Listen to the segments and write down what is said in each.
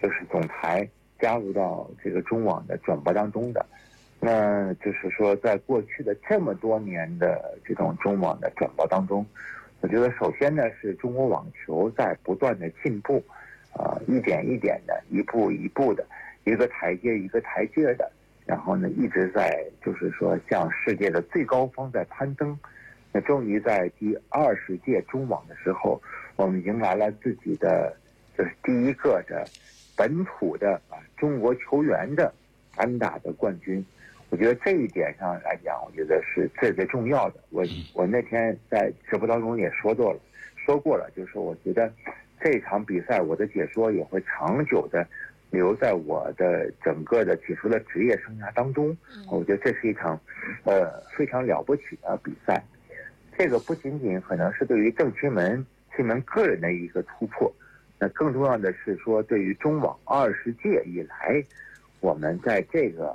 就是总台加入到这个中网的转播当中的。那就是说，在过去的这么多年的这种中网的转播当中，我觉得首先呢是中国网球在不断的进步，一点一点的，一步一步的，一个台阶一个台阶的，然后呢一直在就是说向世界的最高峰在攀登。那终于在第20届中网的时候，我们迎来了自己的就是第一个的本土的中国球员的单打的冠军。我觉得这一点上来讲，我觉得是最最重要的。我那天在直播当中也说过了，就是我觉得这场比赛我的解说也会长久的留在我的整个的解说的职业生涯当中。我觉得这是一场非常了不起的比赛。这个不仅仅可能是对于郑钦文个人的一个突破，那更重要的是说，对于中网20届以来，我们在这个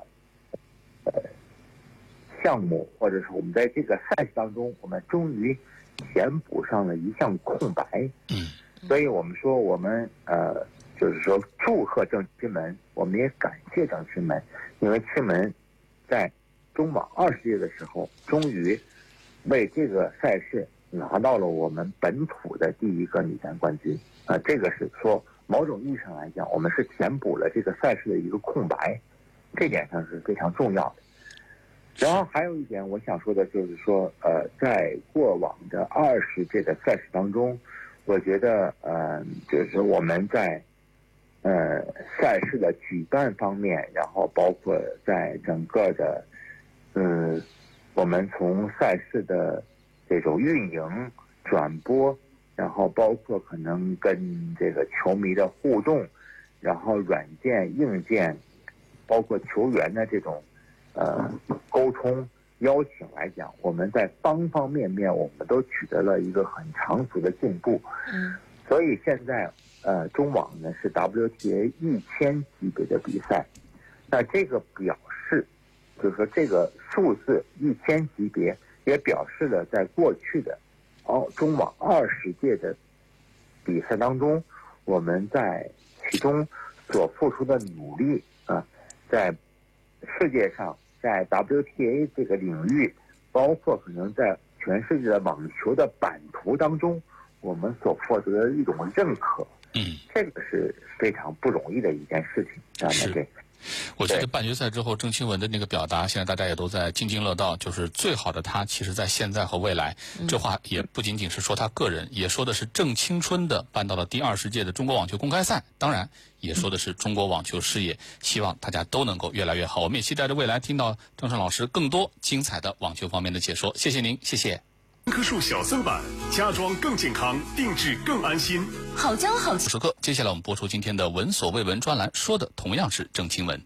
项目或者是我们在这个赛事当中，我们终于填补上了一项空白。所以我们说我们就是说祝贺郑钦文，我们也感谢郑钦文，因为钦文在中网20届的时候，终于为这个赛事拿到了我们本土的第一个女单冠军。这个是说某种意义上来讲，我们是填补了这个赛事的一个空白，这点上是非常重要的。然后还有一点我想说的就是说，在过往的20届的赛事当中，我觉得就是我们在赛事的举办方面，然后包括在整个的我们从赛事的这种运营、转播，然后包括可能跟这个球迷的互动，然后软件、硬件，包括球员的这种沟通、邀请来讲，我们在方方面面我们都取得了一个很长足的进步。所以现在中网呢是 WTA 1000级别的比赛，那这个表示就是说这个数字1000级别也表示了在过去的中网20届的比赛当中，我们在其中所付出的努力在世界上，在 WTA 这个领域，包括可能在全世界的网球的版图当中，我们所获得的一种认可。这个是非常不容易的一件事情。 是。我觉得半决赛之后，郑钦文的那个表达，现在大家也都在津津乐道。就是最好的他，其实在现在和未来，这话也不仅仅是说他个人，也说的是郑青春的办到了第20届的中国网球公开赛，当然也说的是中国网球事业。希望大家都能够越来越好。我们也期待着未来听到郑胜老师更多精彩的网球方面的解说。谢谢您，谢谢。 棵树小森版，家装更健康，定制更安心。 好胶好时刻，接下来我们播出今天的闻所未闻专栏，说的同样是郑钦文。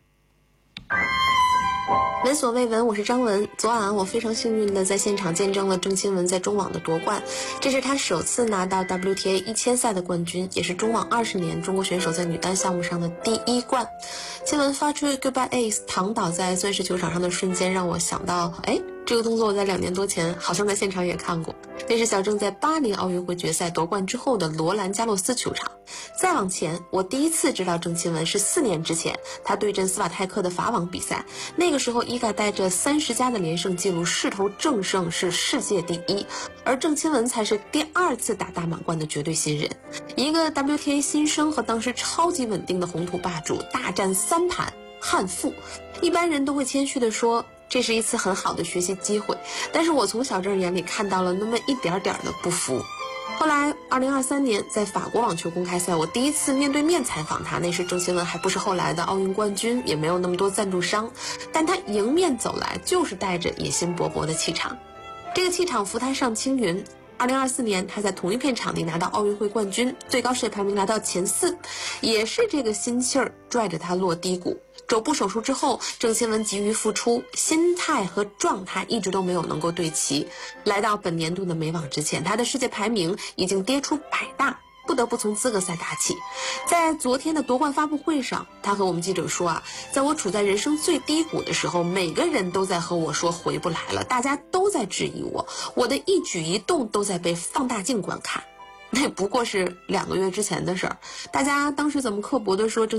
闻所未闻，我是张文。昨晚我非常幸运的在现场见证了郑钦文在中网的夺冠，这是他首次拿到 WTA 1000赛的冠军，也是中网20年中国选手在女单项目上的第1冠。钦文发出 Goodbye Ace 躺倒在钻石球场上的瞬间，让我想到，这个动作我在2年多前好像在现场也看过，那是小郑在巴黎奥运会决赛夺冠之后的罗兰加洛斯球场。再往前，我第一次知道郑钦文是4年之前，他对阵斯瓦泰克的法网比赛，那个时候伊嘎带着30加的连胜记录势头正盛，是世界第一，而郑钦文才是第2次打大满贯的绝对新人。一个 WTA 新生和当时超级稳定的红土霸主大战3盘憾负，一般人都会谦虚地说这是一次很好的学习机会，但是我从小郑眼里看到了那么一点点的不服。后来2023年在法国网球公开赛，我第一次面对面采访他，那时郑钦文还不是后来的奥运冠军，也没有那么多赞助商，但他迎面走来就是带着野心勃勃的气场，这个气场扶他上青云。2024年他在同一片场地拿到奥运会冠军，最高世界排名拿到前4，也是这个心气儿拽着他落低谷。肘部手术之后，郑钦文急于复出，心态和状态一直都没有能够对齐。来到本年度的美网之前，他的世界排名已经跌出100大，不得不从资格赛打起。在昨天的夺冠发布会上，他和我们记者说在我处在人生最低谷的时候，每个人都在和我说回不来了，大家都在质疑我的一举一动都在被放大镜观看。那不过是2个月之前的事儿，大家当时怎么刻薄地说